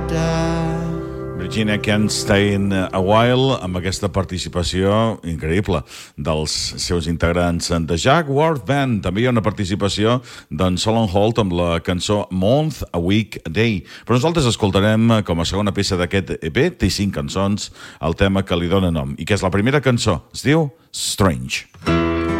Virginia Can't Stay a While, amb aquesta participació increïble dels seus integrants de Jack Ward Band. També hi ha una participació d'en Solon Holt amb la cançó Month, a Week, a Day. Però nosaltres escoltarem com a segona peça d'aquest EP, té 5 cançons, el tema que li dóna nom, i que és la primera cançó, es diu Strange.